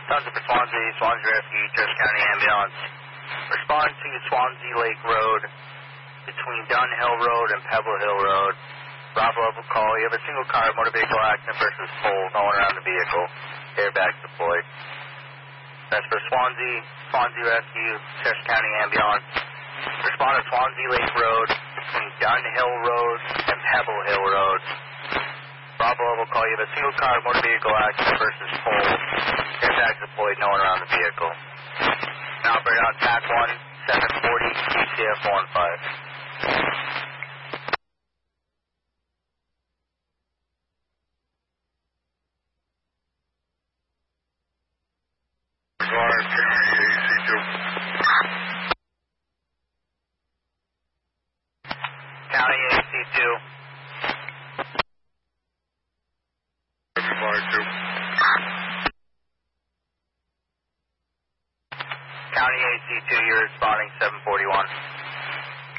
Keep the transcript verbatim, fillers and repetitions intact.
Tons for Swansea, Swansea Rescue, Church County Ambulance. Respond to Swansea Lake Road between Dunn Hill Road and Pebble Hill Road. Bravo level call. You have a single car motor vehicle accident versus pole. No one around the vehicle. Airbags deployed. That's for Swansea, Swansea Rescue, Church County Ambulance. Respond to Swansea Lake Road between Dunn Hill Road and Pebble Hill Road. Bravo level call. You have a single car motor vehicle accident versus pole. Airbags deployed. No one around the vehicle. Now bring on T A C one, seven forty, T C F one five. County A C two. County A C two, you're responding seven forty-one.